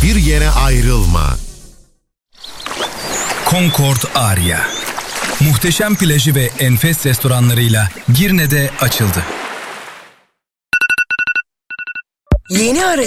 hiçbir yere ayrılma. Concord Aria. Muhteşem plajı ve enfes restoranlarıyla Girne'de açıldı. Yeni aracı